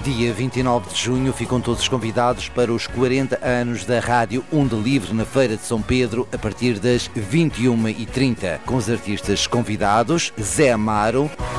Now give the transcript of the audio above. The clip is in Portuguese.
Dia 29 de junho ficam todos convidados para os 40 anos da Rádio Onda Livre na Feira de São Pedro a partir das 21h30, com os artistas convidados Zé Amaro,